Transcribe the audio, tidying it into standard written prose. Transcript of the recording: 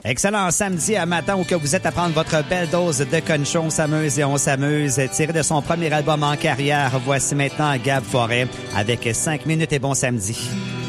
Excellent samedi à matin où que vous êtes à prendre votre belle dose de concho. On s'amuse et on s'amuse. Tiré de son premier album en carrière, voici maintenant Gab Forêt avec 5 minutes et bon samedi.